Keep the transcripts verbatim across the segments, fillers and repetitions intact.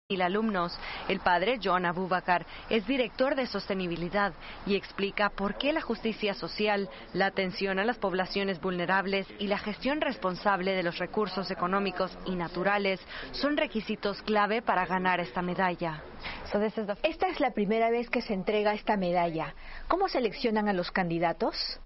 mil alumnos. El padre, John Abubakar, es director de sostenibilidad y explica por qué la justicia social, la atención a las poblaciones vulnerables y la gestión responsable de los recursos económicos y naturales son requisitos clave para ganar esta medalla. Esta es la primera vez que se entrega esta medalla. ¿Cómo seleccionan a los candidatos?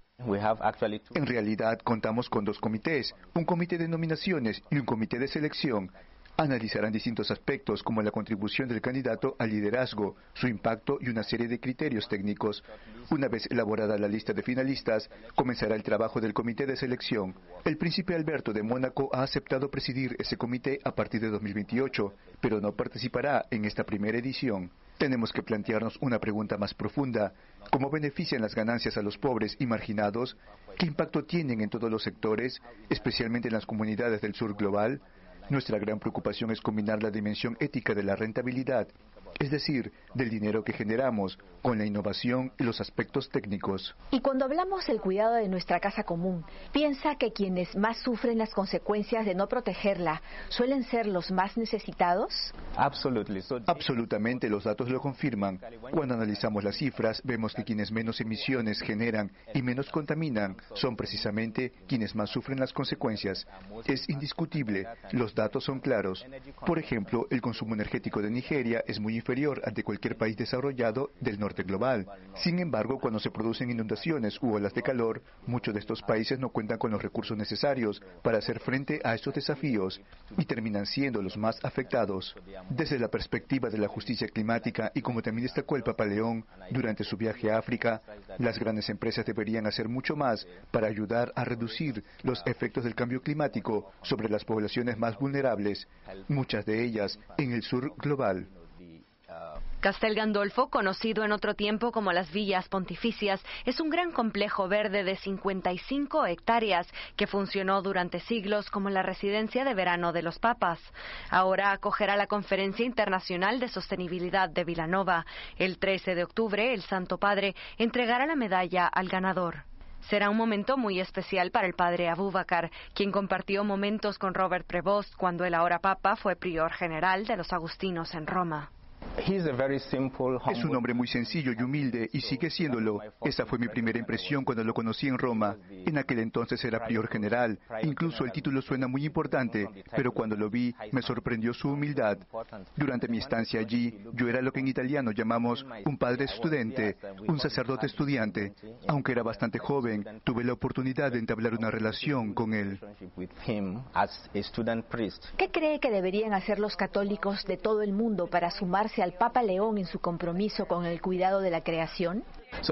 En realidad contamos con dos comités, un comité de nominaciones y un comité de selección. Analizarán distintos aspectos como la contribución del candidato al liderazgo, su impacto y una serie de criterios técnicos. Una vez elaborada la lista de finalistas, comenzará el trabajo del comité de selección. El príncipe Alberto de Mónaco ha aceptado presidir ese comité a partir de dos mil veintiocho, pero no participará en esta primera edición. Tenemos que plantearnos una pregunta más profunda. ¿Cómo benefician las ganancias a los pobres y marginados? ¿Qué impacto tienen en todos los sectores, especialmente en las comunidades del sur global? Nuestra gran preocupación es combinar la dimensión ética de la rentabilidad, es decir, del dinero que generamos, con la innovación y los aspectos técnicos. Y cuando hablamos del cuidado de nuestra casa común, ¿piensa que quienes más sufren las consecuencias de no protegerla suelen ser los más necesitados? Absolutamente, los datos lo confirman. Cuando analizamos las cifras, vemos que quienes menos emisiones generan y menos contaminan son precisamente quienes más sufren las consecuencias. Es indiscutible, los datos son claros. Por ejemplo, el consumo energético de Nigeria es muy inferior al de cualquier país desarrollado del norte global. Sin embargo, cuando se producen inundaciones u olas de calor, muchos de estos países no cuentan con los recursos necesarios para hacer frente a estos desafíos y terminan siendo los más afectados. Desde la perspectiva de la justicia climática y como también destacó el Papa León durante su viaje a África, las grandes empresas deberían hacer mucho más para ayudar a reducir los efectos del cambio climático sobre las poblaciones más vulnerables, muchas de ellas en el sur global. Castel Gandolfo, conocido en otro tiempo como las Villas Pontificias, es un gran complejo verde de cincuenta y cinco hectáreas que funcionó durante siglos como la residencia de verano de los papas. Ahora acogerá la Conferencia Internacional de Sostenibilidad de Vilanova. El trece de octubre, el Santo Padre entregará la medalla al ganador. Será un momento muy especial para el padre Abubakar, quien compartió momentos con Robert Prevost cuando el ahora papa fue prior general de los agustinos en Roma. Es un hombre muy sencillo y humilde y sigue siéndolo. Esa fue mi primera impresión cuando lo conocí en Roma. En aquel entonces era prior general. Incluso el título suena muy importante, pero cuando lo vi me sorprendió su humildad. Durante mi estancia allí, yo era lo que en italiano llamamos un padre estudiante, un sacerdote estudiante. Aunque era bastante joven, tuve la oportunidad de entablar una relación con él. ¿Qué cree que deberían hacer los católicos de todo el mundo para sumarse al Papa León en su compromiso con el cuidado de la creación?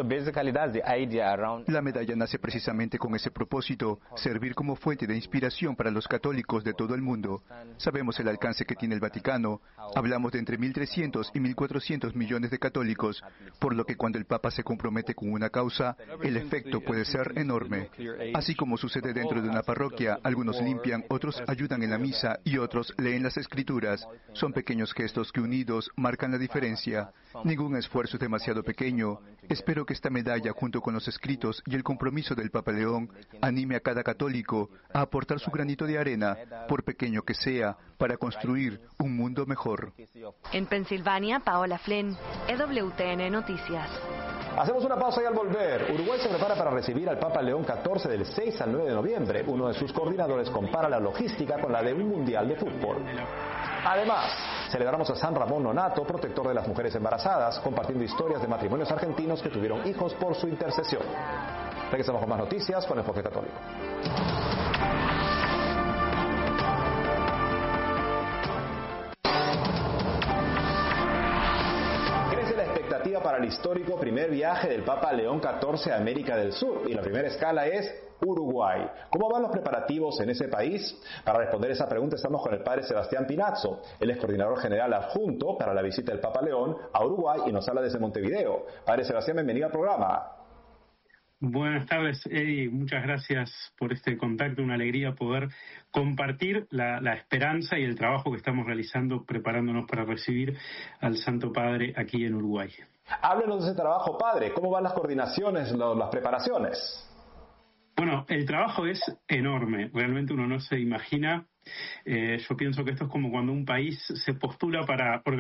La medalla nace precisamente con ese propósito, servir como fuente de inspiración para los católicos de todo el mundo. Sabemos el alcance que tiene el Vaticano. Hablamos de entre mil trescientos y mil cuatrocientos millones de católicos, por lo que cuando el Papa se compromete con una causa, el efecto puede ser enorme. Así como sucede dentro de una parroquia, algunos limpian, otros ayudan en la misa y otros leen las Escrituras. Son pequeños gestos que unidos marcan la diferencia. Ningún esfuerzo es demasiado pequeño. Espero que esta medalla, junto con los escritos y el compromiso del Papa León, anime a cada católico a aportar su granito de arena, por pequeño que sea, para construir un mundo mejor. En Pensilvania, Paola Flynn, E W T N Noticias. Hacemos una pausa y al volver, Uruguay se prepara para recibir al Papa León catorce del seis al nueve de noviembre. Uno de sus coordinadores compara la logística con la de un mundial de fútbol. Además, celebramos a San Ramón Nonato, protector de las mujeres embarazadas, compartiendo historias de matrimonios argentinos que tuvieron hijos por su intercesión. Regresamos con más noticias con Enfoque Católico. Crece la expectativa para el histórico primer viaje del Papa León catorce a América del Sur, y la primera escala es Uruguay. ¿Cómo van los preparativos en ese país? Para responder esa pregunta estamos con el padre Sebastián Pinazzo. Él es coordinador general adjunto para la visita del Papa León a Uruguay y nos habla desde Montevideo. Padre Sebastián, bienvenido al programa. Buenas tardes, Eddie. Muchas gracias por este contacto. Una alegría poder compartir la, la esperanza y el trabajo que estamos realizando preparándonos para recibir al Santo Padre aquí en Uruguay. Háblenos de ese trabajo, padre. ¿Cómo van las coordinaciones, las preparaciones? Bueno, el trabajo es enorme, realmente uno no se imagina. Eh, yo pienso que esto es como cuando un país se postula para organizar